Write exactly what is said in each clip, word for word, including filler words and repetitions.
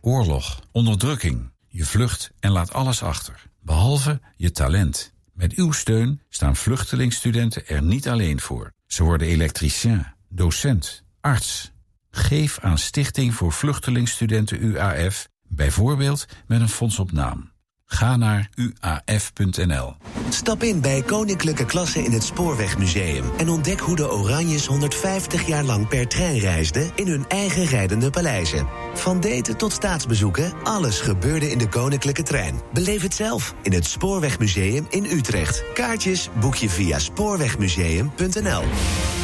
oorlog, onderdrukking. Je vlucht en laat alles achter, behalve je talent. Met uw steun staan vluchtelingstudenten er niet alleen voor. Ze worden elektricien, docent, arts. Geef aan Stichting voor Vluchtelingstudenten U A F, bijvoorbeeld met een fonds op naam. Ga naar u a f punt n l. Stap in bij Koninklijke Klasse in het Spoorwegmuseum en ontdek hoe de Oranjes honderdvijftig jaar lang per trein reisden in hun eigen rijdende paleizen. Van daten tot staatsbezoeken, alles gebeurde in de Koninklijke Trein. Beleef het zelf in het Spoorwegmuseum in Utrecht. Kaartjes boek je via spoorwegmuseum punt n l.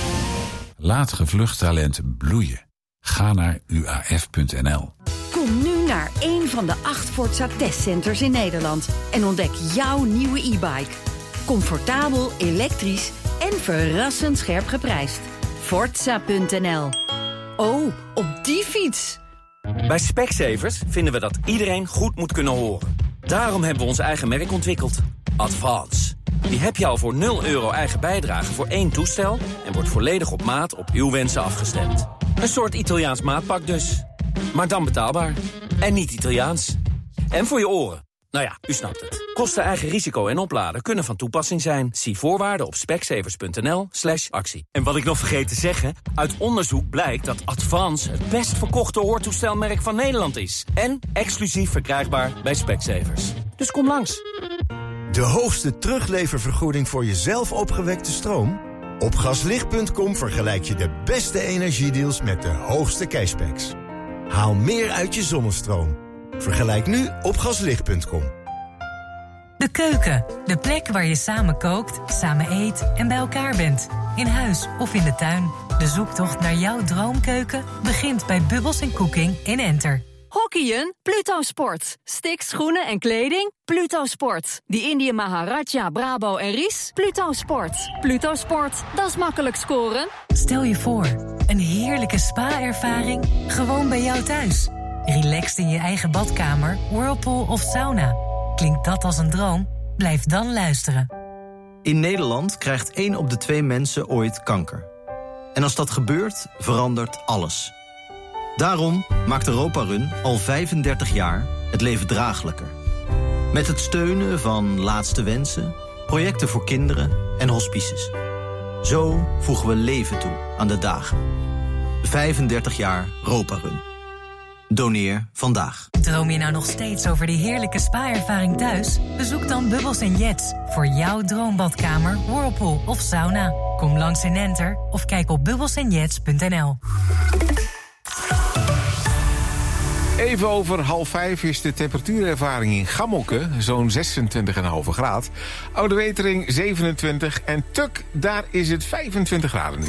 Laat gevlucht talent bloeien. Ga naar u a f punt n l. Kom nu naar een van de acht Forza testcenters in Nederland en ontdek jouw nieuwe e-bike. Comfortabel, elektrisch en verrassend scherp geprijsd. Forza punt n l. Oh, op die fiets! Bij Specsavers vinden we dat iedereen goed moet kunnen horen. Daarom hebben we ons eigen merk ontwikkeld. Advance. Die heb je al voor nul euro eigen bijdrage voor één toestel en wordt volledig op maat op uw wensen afgestemd. Een soort Italiaans maatpak dus. Maar dan betaalbaar. En niet Italiaans. En voor je oren. Nou ja, u snapt het. Kosten, eigen risico en opladen kunnen van toepassing zijn. Zie voorwaarden op specsavers punt n l slash actie. En wat ik nog vergeet te zeggen, uit onderzoek blijkt dat Advance het best verkochte hoortoestelmerk van Nederland is. En exclusief verkrijgbaar bij Specsavers. Dus kom langs. De hoogste terugleververgoeding voor je zelf opgewekte stroom? Op gaslicht punt com vergelijk je de beste energiedeals met de hoogste cashbacks. Haal meer uit je zonnestroom. Vergelijk nu op gaslicht punt com. De keuken, de plek waar je samen kookt, samen eet en bij elkaar bent. In huis of in de tuin. De zoektocht naar jouw droomkeuken begint bij Bubbles en Cooking in Enter. Hockeyen? Pluto Sport. Sticks, schoenen en kleding? Pluto Sport. Die Indië Maharaja, Bravo en Ries? Pluto Sport. Pluto Sport, dat is makkelijk scoren. Stel je voor, een heerlijke spa-ervaring gewoon bij jou thuis. Relaxed in je eigen badkamer, whirlpool of sauna. Klinkt dat als een droom? Blijf dan luisteren. In Nederland krijgt één op de twee mensen ooit kanker. En als dat gebeurt, verandert alles. Daarom maakt Europa Run al vijfendertig jaar het leven draaglijker. Met het steunen van Laatste Wensen, projecten voor kinderen en hospices. Zo voegen we leven toe aan de dagen. vijfendertig jaar Europa Run. Doneer vandaag. Droom je nou nog steeds over die heerlijke spa-ervaring thuis? Bezoek dan Bubbles en Jets voor jouw droombadkamer, whirlpool of sauna. Kom langs in Enter of kijk op bubbles en jets punt n l. Even over half vijf is de temperatuurervaring in Gammelke, zo'n zesentwintig komma vijf graad. Oude Wetering zevenentwintig en Tuk, daar is het vijfentwintig graden nu.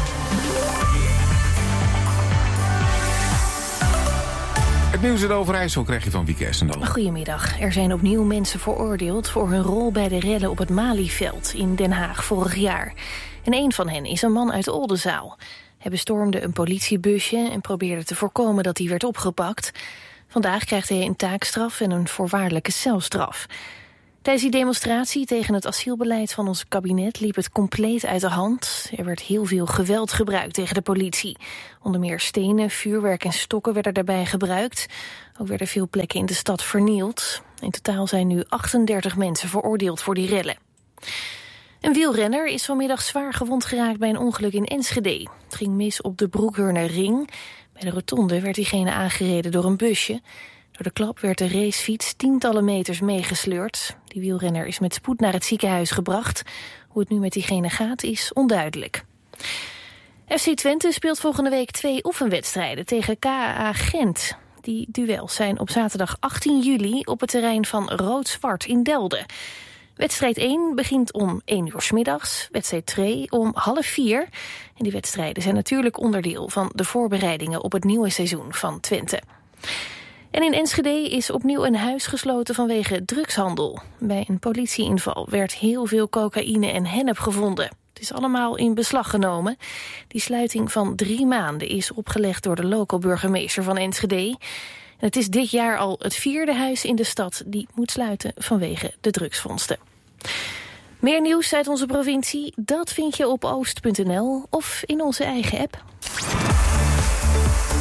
Het nieuws in Overijssel krijg je van Wieke Essendal. Goedemiddag. Er zijn opnieuw mensen veroordeeld voor hun rol bij de rellen op het Malieveld in Den Haag vorig jaar. En een van hen is een man uit Oldenzaal. Hij bestormde een politiebusje en probeerde te voorkomen dat hij werd opgepakt. Vandaag krijgt hij een taakstraf en een voorwaardelijke celstraf. Tijdens die demonstratie tegen het asielbeleid van ons kabinet liep het compleet uit de hand. Er werd heel veel geweld gebruikt tegen de politie. Onder meer stenen, vuurwerk en stokken werden daarbij gebruikt. Ook werden veel plekken in de stad vernield. In totaal zijn nu achtendertig mensen veroordeeld voor die rellen. Een wielrenner is vanmiddag zwaar gewond geraakt bij een ongeluk in Enschede. Het ging mis op de Broekhurner Ring. Bij de rotonde werd diegene aangereden door een busje. Door de klap werd de racefiets tientallen meters meegesleurd. Die wielrenner is met spoed naar het ziekenhuis gebracht. Hoe het nu met diegene gaat is onduidelijk. F C Twente speelt volgende week twee oefenwedstrijden tegen K A A Gent. Die duels zijn op zaterdag achttien juli op het terrein van Rood-Zwart in Delden. Wedstrijd één begint om één uur 's middags, wedstrijd twee om half vier. En die wedstrijden zijn natuurlijk onderdeel van de voorbereidingen op het nieuwe seizoen van Twente. En in Enschede is opnieuw een huis gesloten vanwege drugshandel. Bij een politieinval werd heel veel cocaïne en hennep gevonden. Het is allemaal in beslag genomen. Die sluiting van drie maanden is opgelegd door de lokale burgemeester van Enschede. En het is dit jaar al het vierde huis in de stad die moet sluiten vanwege de drugsvondsten. Meer nieuws uit onze provincie, dat vind je op oost punt n l of in onze eigen app.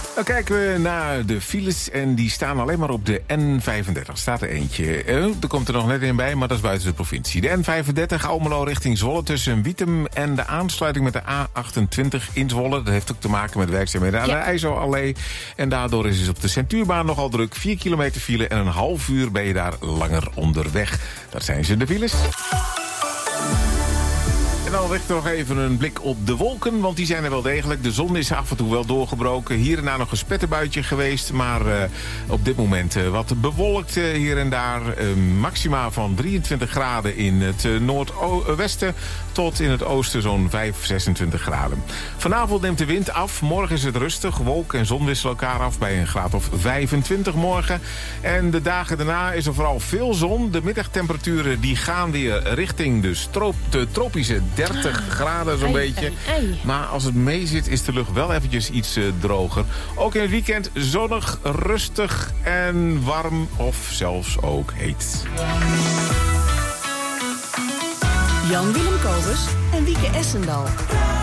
Dan kijken we naar de files en die staan alleen maar op de N vijfendertig. Staat er eentje. Uh, er komt er nog net een bij, maar dat is buiten de provincie. De N vijfendertig Almelo richting Zwolle tussen Wietem en de aansluiting met de A achtentwintig in Zwolle. Dat heeft ook te maken met werkzaamheden aan ja. de IJsselallee. En daardoor is het op de Centuurbaan nogal druk. vier kilometer file en een half uur ben je daar langer onderweg. Dat zijn ze, de files. En dan richten we nog even een blik op de wolken, want die zijn er wel degelijk. De zon is af en toe wel doorgebroken. Hier en daar nog een spetterbuitje geweest, maar uh, op dit moment uh, wat bewolkt uh, hier en daar. Uh, maxima van drieëntwintig graden in het uh, noordwesten tot in het oosten zo'n vijf, zesentwintig graden. Vanavond neemt de wind af. Morgen is het rustig. Wolk en zon wisselen elkaar af bij een graad of vijfentwintig morgen. En de dagen daarna is er vooral veel zon. De middagtemperaturen die gaan weer richting de, stroop, de tropische dertig graden zo'n ei, beetje. Ei, ei. Maar als het mee zit is de lucht wel eventjes iets uh, droger. Ook in het weekend zonnig, rustig en warm of zelfs ook heet. Jan Willem Kobus en Wieke Essendal.